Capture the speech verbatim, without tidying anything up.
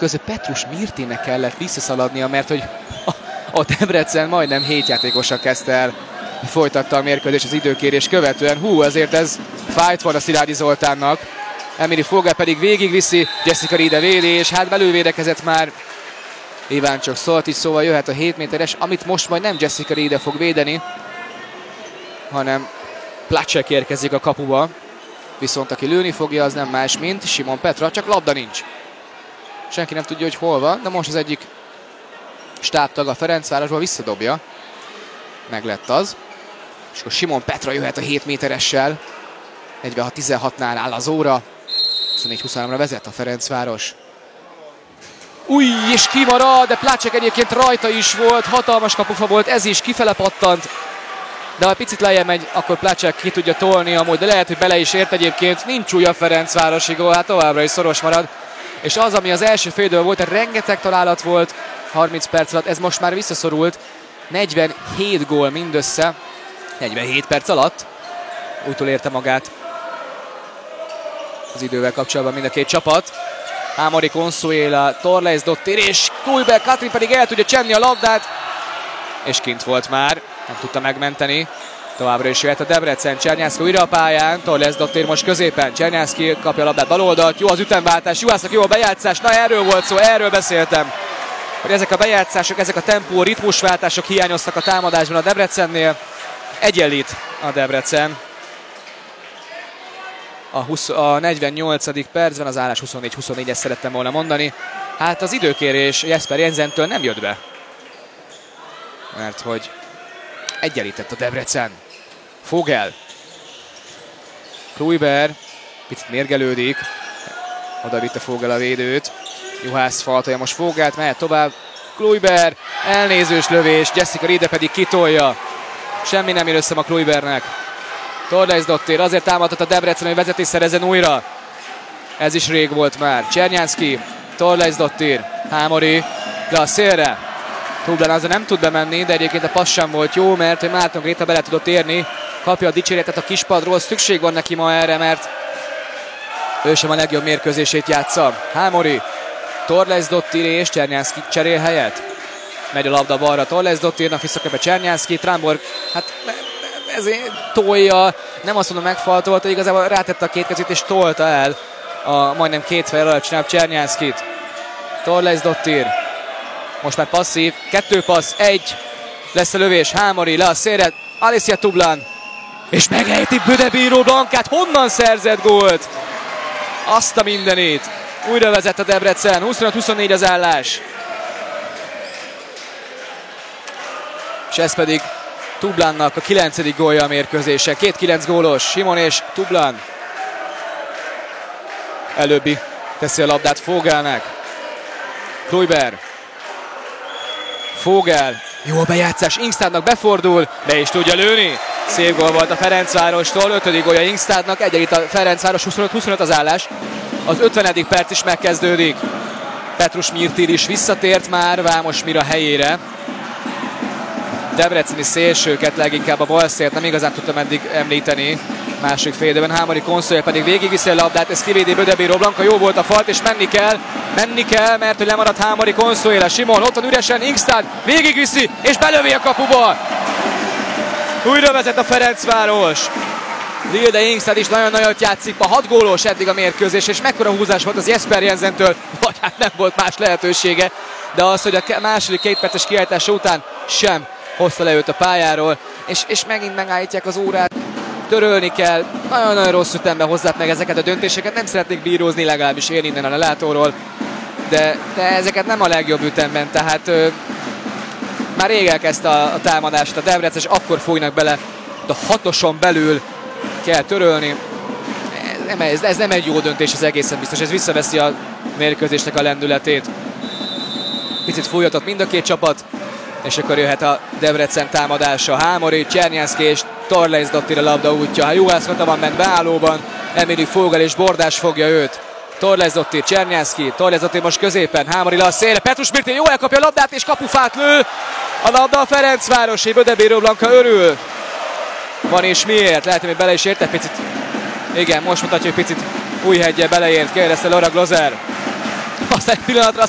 közben Petrus Mirtinek kellett visszaszaladnia, mert hogy a, a Debrecen majdnem hét játékossal kezdte el, folytatta a mérkőzés az időkérés követően. Hú, azért ez fájt van a Szilágyi Zoltánnak. Emily Fogel pedig végigviszi, Jessica Riede védi, és hát belővédekezett már Iváncsok Szoltics, szóval jöhet a hét méteres, amit most majd nem Jessica Riede fog védeni, hanem Placek érkezik a kapuba. Viszont aki lőni fogja, az nem más, mint Simon Petra, csak labda nincs. Senki nem tudja, hogy hol van, de most az egyik stábtag a Ferencvárosból visszadobja. Meg lett az. És akkor Simon Petra jöhet a hét méteressel. negyvenhat tizenhatnál áll az óra. huszonnégy huszonháromra vezet a Ferencváros. Új, és kimarad, de Placek egyébként rajta is volt, hatalmas kapufa volt, ez is kifele pattant. De ha picit lejjebb megy, akkor Placek ki tudja tolni amúgy, de lehet, hogy bele is ért egyébként. Nincs újabb Ferencvárosi gól, hát továbbra is szoros marad. És az, ami az első fél időben volt, rengeteg találat volt harminc perc alatt, ez most már visszaszorult. negyvenhét gól mindössze, negyvenhét perc alatt. Újtól érte magát az idővel kapcsolatban mind a két csapat. Hámori, Consuela, Torlejsz Dottir és Kluiber Katrin pedig el tudja csenni a labdát. És kint volt már, nem tudta megmenteni. Továbbra is jöhet a Debrecen, Csernyánszki újra a pályán, Torlejsz Dottir most középen, Csernyánszki kapja a labdát baloldalt, jó az ütemváltás, Juhásznak jó a bejátszás, na erről volt szó, erről beszéltem. Hogy ezek a bejátszások, ezek a tempó, a ritmusváltások hiányoztak a támadásban a Debrecennél. Egyenlít a Debrecen. A, húsz, a negyvennyolcadik percben az állás huszonnégy huszonnégy, ezt szerettem volna mondani. Hát az időkérés Jesper Jensentől nem jött be. Mert hogy egyenlített a Debrecen. Fogel. Kluiber. Picit mérgelődik. Oda vitte Fogel a védőt. Juhász faltolja most Fogelt, mehet tovább. Kluiber. Elnézős lövés. Jessica Riede pedig kitolja. Semmi nem ér össze a Kluibernek. Torlejsz Dottir azért támadott a Debrecen, hogy vezetés szerezzen újra. Ez is rég volt már. Csernyánszki. Torlejsz Dottir. Hámori. Le a szélre. Tublán azért nem tud bemenni, de egyébként a passz sem volt jó, mert hogy Márton Gréta bele tudott érni. Kapja a dicséretet a kispadról, szükség van neki ma erre, mert ő sem a legjobb mérkőzését játsza. Hámori, Torlejsz Dottir és Csernyánszki cserél helyet. Megy a labda balra Torlejsz Dottirnak, visszakapja Csernyánszki, Trámborg, hát ezért tolja, nem azt mondom megfaltolta, igazából rátette a két kezét és tolta el a majdnem két fejjel alatt csinált Csernyánszkit. Torlejsz Dottir. Most már passzív, kettő passz, egy, lesz a lövés, Hámori, le a szélre, Alicia Tublán, és megejti Bödebíró Blankát, honnan szerzett gólt? Azt a mindenit, újra vezet a Debrecen, huszonöt huszonnégy az állás. És ez pedig Tublánnak a kilencedik gólja a mérkőzésen, két kilenc gólos, Simon és Tublán. Előbbi teszi a labdát Fogelnek, Kluiber. Fogel, jó a bejátszás, Ingstadnak befordul, be is tudja lőni. Szép gól volt a Ferencvárostól, ötödik gólja Ingstadnak, egyenlít a Ferencváros, huszonöt huszonöt az állás. Az ötvenedik perc is megkezdődik. Petrus Mirtil is visszatért már Vámos Mira helyére. Debreceni szélsőket leginkább a balszélt nem igazán tudtam eddig említeni. Másik fél időben Hámori, Consuela pedig végigviszi a labdát, ez kivédi Bödebíró Blanka, jó volt a falt és menni kell, menni kell, mert hogy lemaradt Hámori, Consuela, Simon, ott van üresen, Ingstad végigviszi és belövi a kapuba. Újra vezet a Ferencváros. Lilde Ingstad is nagyon nagyot játszik, a hat gólos eddig a mérkőzés, és mekkora húzás volt az Jesper Jensentől, vagy hát nem volt más lehetősége, de az, hogy a második két perces kiállítása után sem hozta le őt a pályáról, és, és megint megállítják az órát. Törölni kell, nagyon-nagyon rossz ütemben hozzák meg ezeket a döntéseket, nem szeretnék bírózni, legalábbis én innen a lelátóról, de, de ezeket nem a legjobb ütemben, tehát ö, már rég elkezdte a, a támadást a Debrecen, és akkor folynak bele, a hatoson belül kell törölni. Ez nem, ez, ez nem egy jó döntés, ez egészen biztos, ez visszaveszi a mérkőzésnek a lendületét. Picit fújhatott mind a két csapat, és akkor jöhet a Debrecen támadása. Hámori, Csernyánszki és Torlejsz Dottir a labda útja. Ha Juhász Rotaman ment beállóban, Emily Fogel és Bordás fogja őt. Torlejsz Dottir, Csernyánszki, Torlejsz Dottir most középen, Hámori le a szélre, Petrus Mirtil jól elkapja a labdát és kapufát lő. A labda a Ferencvárosi, Bödebíró Blanka örül. Van és miért? Lehet, hogy bele is ért egy picit. Igen, most mutatja, hogy picit Újheggyel beleért, kérdezte Laura Glozer. Aztán egy pillanatra